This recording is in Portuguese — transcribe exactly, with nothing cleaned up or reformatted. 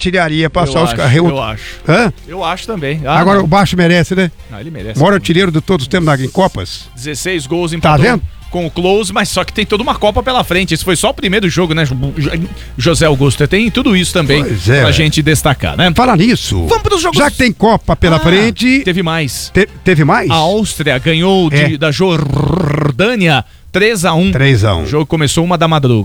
artilharia passar eu os acho, carros. Eu acho. Hã? Eu acho também. Ah, Agora não. o Baixo merece, né? Não, ele merece. O maior artilheiro de todos os tempos na- em Copas. dezesseis gols, Tá empatou vendo? com o Close, mas só que tem toda uma Copa pela frente. Esse foi só o primeiro jogo, né? José Augusto, tem tudo isso também Pois é, pra ué. gente destacar, né? Fala nisso. Vamos pros jogos. Já que tem Copa pela Ah, frente. Teve mais. te- teve mais? A Áustria ganhou de- É. da Jordânia três a um. três a um. O jogo começou uma da madrugada.